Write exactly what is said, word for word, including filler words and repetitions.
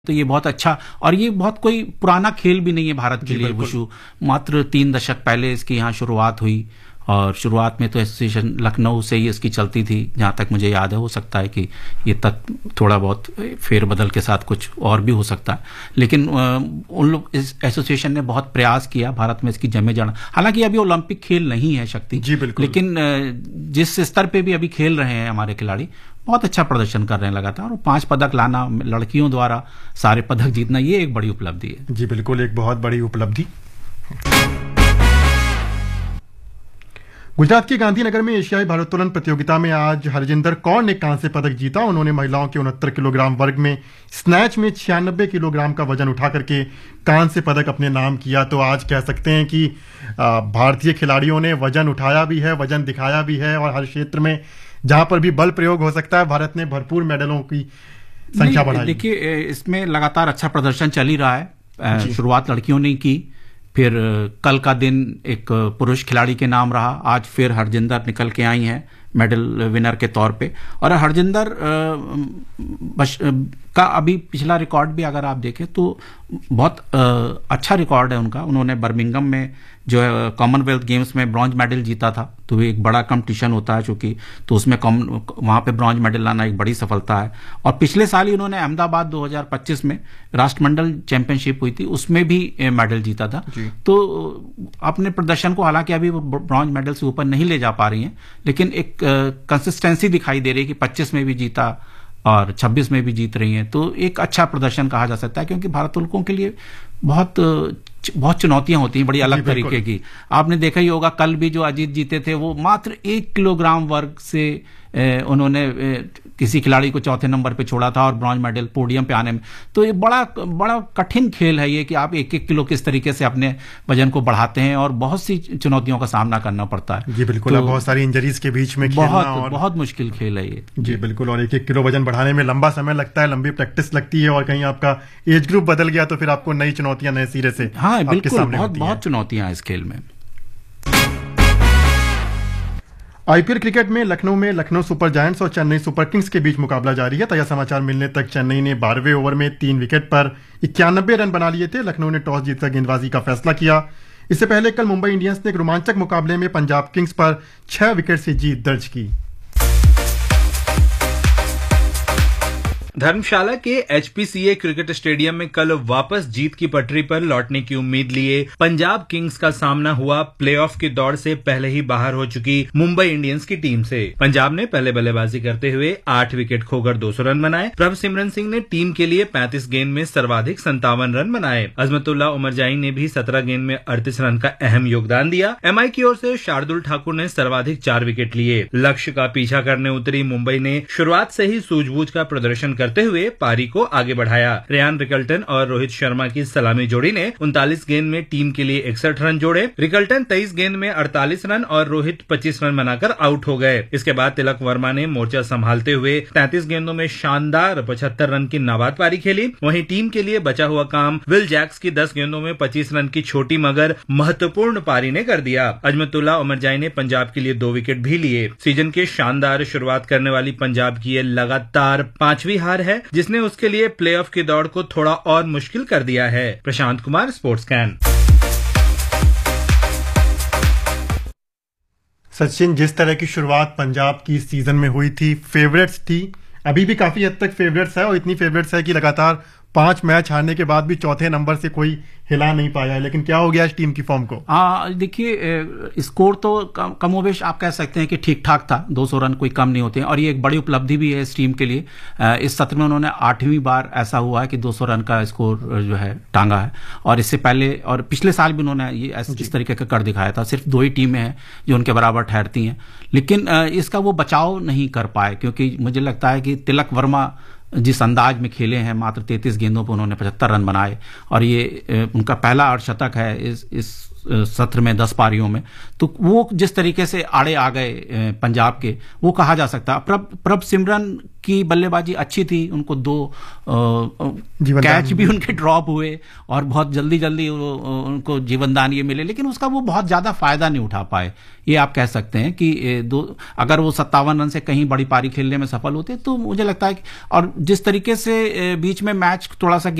तो ये बहुत अच्छा, और ये बहुत कोई पुराना खेल भी नहीं है भारत के लिए। वुशु मात्र तीन दशक पहले इसकी यहाँ शुरुआत हुई, और शुरुआत में तो एसोसिएशन लखनऊ से ही इसकी चलती थी, जहाँ तक मुझे याद है। हो सकता है कि ये तक थोड़ा बहुत फेरबदल के साथ कुछ और भी हो सकता है, लेकिन उन लोग इस एसोसिएशन ने बहुत प्रयास किया भारत में इसकी जमे जाना। हालांकि अभी ओलंपिक खेल नहीं है शक्ति जी, बिल्कुल, लेकिन जिस स्तर पे भी अभी खेल रहे हैं हमारे खिलाड़ी, बहुत अच्छा प्रदर्शन कर रहे हैं लगातार, और पांच पदक लाना, लड़कियों द्वारा सारे पदक जीतना, ये एक बड़ी उपलब्धि है। जी बिल्कुल, एक बहुत बड़ी उपलब्धि। गुजरात के गांधीनगर में एशियाई भारोत्तोलन प्रतियोगिता में आज हरजिंदर कौर ने कांस्य पदक जीता। उन्होंने महिलाओं के उनहत्तर किलोग्राम वर्ग में स्नैच में छियानबे किलोग्राम का वजन उठा करके कांस्य पदक अपने नाम किया। तो आज कह सकते हैं कि भारतीय खिलाड़ियों ने वजन उठाया भी है, वजन दिखाया भी है, और हर क्षेत्र में जहां पर भी बल प्रयोग हो सकता है भारत ने भरपूर मेडलों की संख्या बढ़ाई। देखिए, इसमें लगातार अच्छा प्रदर्शन चल ही रहा है। शुरुआत लड़कियों ने की, फिर कल का दिन एक पुरुष खिलाड़ी के नाम रहा, आज फिर हरजिंदर निकल के आई हैं मेडल विनर के तौर पे। और हरजिंदर का अभी पिछला रिकॉर्ड भी अगर आप देखें तो बहुत अच्छा रिकॉर्ड है उनका। उन्होंने बर्मिंघम में जो है कॉमनवेल्थ गेम्स में ब्रॉन्ज मेडल जीता था, तो वो एक बड़ा कंपटीशन होता है चूंकि, तो उसमें वहां पे ब्रॉन्ज मेडल लाना एक बड़ी सफलता है। और पिछले साल ही उन्होंने अहमदाबाद दो हज़ार पच्चीस में राष्ट्रमंडल चैंपियनशिप हुई थी, उसमें भी मेडल जीता था। तो अपने प्रदर्शन को हालांकि अभी वो ब्रॉन्ज मेडल से ऊपर नहीं ले जा पा रही हैं, लेकिन एक कंसिस्टेंसी दिखाई दे रही है कि पच्चीस में भी जीता और छब्बीस में भी जीत रही हैं। तो एक अच्छा प्रदर्शन कहा जा सकता है, क्योंकि भारोत्तोलकों के लिए बहुत बहुत चुनौतियां होती हैं, बड़ी अलग तरीके की। आपने देखा ही होगा, कल भी जो अजीत जीते थे वो मात्र एक किलोग्राम वर्ग से ए, उन्होंने ए, किसी खिलाड़ी को चौथे नंबर पे छोड़ा था, और ब्रॉन्ज मेडल पोडियम पे आने में। तो ये बड़ा बड़ा कठिन खेल है ये, कि आप एक एक किलो किस तरीके से अपने वजन को बढ़ाते हैं, और बहुत सी चुनौतियों का सामना करना पड़ता है। जी बिल्कुल, तो बहुत सारी इंजरीज के बीच में बहुत और... बहुत मुश्किल खेल है ये। जी बिल्कुल, और एक एक किलो वजन बढ़ाने में लंबा समय लगता है, लंबी प्रैक्टिस लगती है, और कहीं आपका एज ग्रुप बदल गया तो फिर आपको नई चुनौतियां नए सिरे से हाँ बिल्कुल, बहुत बहुत चुनौतियां हैं इस खेल में। आईपीएल क्रिकेट में लखनऊ में लखनऊ सुपर जायंट्स और चेन्नई सुपर किंग्स के बीच मुकाबला जारी है। ताजा समाचार मिलने तक चेन्नई ने बारहवें ओवर में तीन विकेट पर इक्यानबे रन बना लिए थे। लखनऊ ने टॉस जीतकर गेंदबाजी का फैसला किया। इससे पहले कल मुंबई इंडियंस ने एक रोमांचक मुकाबले में पंजाब किंग्स पर छह विकेट से जीत दर्ज की। धर्मशाला के एचपीसीए क्रिकेट स्टेडियम में कल वापस जीत की पटरी पर लौटने की उम्मीद लिए पंजाब किंग्स का सामना हुआ प्लेऑफ की दौड़ से पहले ही बाहर हो चुकी मुंबई इंडियंस की टीम से। पंजाब ने पहले बल्लेबाजी करते हुए आठ विकेट खोकर दो सौ रन बनाए। प्रभसिमरन सिंह ने टीम के लिए पैंतीस गेंद में सर्वाधिक संतावन रन बनाए। अजमतुल्ला उमरजाई ने भी सत्रह गेंद में अड़तीस रन का अहम योगदान दिया। एमआई की ओर से शार्दुल ठाकुर ने सर्वाधिक चार विकेट लिए। लक्ष्य का पीछा करने उतरी मुंबई ने शुरुआत से ही सूझबूझ का प्रदर्शन करते हुए पारी को आगे बढ़ाया। रेयान रिकल्टन और रोहित शर्मा की सलामी जोड़ी ने उनतालीस गेंद में टीम के लिए इकसठ रन जोड़े। रिकल्टन तेईस गेंद में अड़तालीस रन और रोहित पच्चीस रन बनाकर आउट हो गए। इसके बाद तिलक वर्मा ने मोर्चा संभालते हुए तैंतीस गेंदों में शानदार पचहत्तर रन की नाबाद पारी खेली। वहीं टीम के लिए बचा हुआ काम विल जैक्स की दस गेंदों में पच्चीस रन की छोटी मगर महत्वपूर्ण पारी ने कर दिया। अजमतुल्ला उमरजाई ने पंजाब के लिए दो विकेट भी लिए। सीजन की शानदार शुरुआत करने वाली पंजाब की ये लगातार पांचवी हार है, जिसने उसके लिए प्लेऑफ की दौड़ को थोड़ा और मुश्किल कर दिया है। Prashant Kumar, sports can. सचिन, जिस तरह की शुरुआत पंजाब की सीजन में हुई थी, फेवरेट्स थी, अभी भी काफी हद तक फेवरेट्स है, और इतनी फेवरेट्स है कि लगातार पांच मैच हारने के बाद भी चौथे नंबर से कोई हिला नहीं पाया है। लेकिन क्या हो गया इस टीम की फॉर्म को? हाँ देखिए, स्कोर तो कम कमोबेश आप कह सकते हैं कि ठीक ठाक था, दो सौ रन कोई कम नहीं होते हैं, और ये एक बड़ी उपलब्धि भी है इस टीम के लिए। इस सत्र में उन्होंने आठवीं बार ऐसा हुआ है कि दो सौ रन का स्कोर जो है टांगा है, और इससे पहले और पिछले साल भी उन्होंने ये इस तरीके का कर दिखाया था। सिर्फ दो ही टीमें हैं जो उनके बराबर ठहरती हैं, लेकिन इसका वो बचाव नहीं कर पाए, क्योंकि मुझे लगता है कि तिलक वर्मा जिस अंदाज में खेले हैं, मात्र तैंतीस गेंदों पर उन्होंने पचहत्तर रन बनाए, और ये उनका पहला अर्धशतक है इस इस सत्र में दस पारियों में। तो वो जिस तरीके से आड़े आ गए पंजाब के, वो कहा जा सकता है। प्रभ प्रभसिमरन की बल्लेबाजी अच्छी थी, उनको दो कैच भी उनके ड्रॉप हुए और बहुत जल्दी जल्दी उनको जीवनदान ये मिले, लेकिन उसका वो बहुत ज्यादा फायदा नहीं उठा पाए। ये आप कह सकते हैं कि दो अगर वो सत्तावन रन से कहीं बड़ी पारी खेलने में सफल होते तो मुझे लगता है कि, और जिस तरीके से बीच में मैच थोड़ा सा